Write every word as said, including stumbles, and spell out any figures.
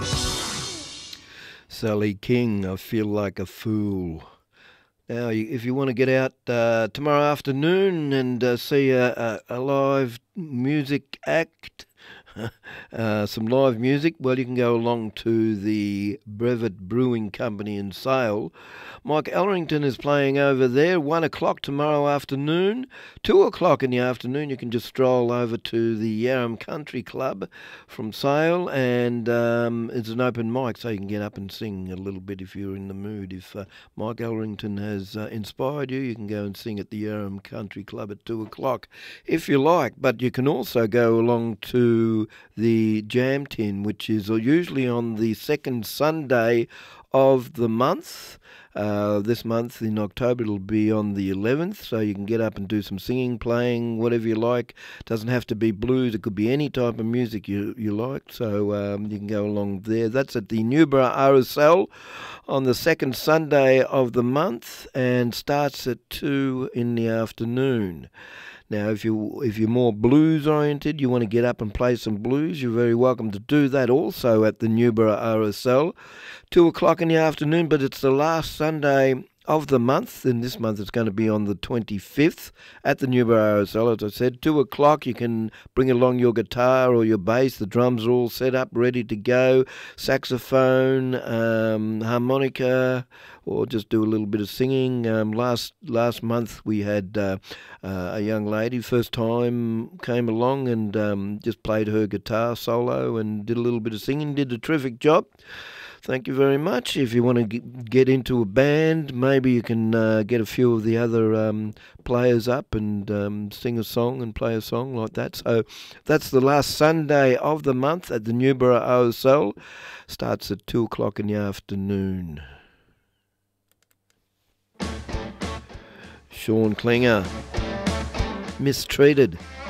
Sally King, I feel like a fool. Now, if you want to get out uh, tomorrow afternoon and uh, see a, a, a live music act, uh, some live music, well, you can go along to the Brevet Brewing Company in Sale. Mike Ellerington is playing over there, one o'clock tomorrow afternoon. Two o'clock in the afternoon, you can just stroll over to the Yarram Country Club from Sale, and um, it's an open mic, so you can get up and sing a little bit if you're in the mood. If uh, Mike Ellerington has uh, inspired you, you can go and sing at the Yarram Country Club at two o'clock if you like. But you can also go along to the Jam Tin, which is usually on the second Sunday of the month. Uh, this month in October it'll be on the eleventh, so you can get up and do some singing, playing, whatever you like. Doesn't have to be blues, it could be any type of music you, you like, so um, you can go along there. That's at the Newborough R S L on the second Sunday of the month and starts at two in the afternoon. Now, if you if you're more blues oriented, you want to get up and play some blues, you're very welcome to do that also at the Newborough R S L, two o'clock in the afternoon. But it's the last Sunday of the month, and this month it's going to be on the twenty-fifth at the Newborough R S L. As I said, two o'clock. You can bring along your guitar or your bass. The drums are all set up, ready to go. Saxophone, um, harmonica, or just do a little bit of singing. Um, last last month we had uh, uh, a young lady, first time came along and um, just played her guitar solo and did a little bit of singing, did a terrific job. Thank you very much. If you want to get into a band, maybe you can uh, get a few of the other um, players up and um, sing a song and play a song like that. So that's the last Sunday of the month at the Newborough R S L. Starts at two o'clock in the afternoon. Sean Klinger, Mistreated.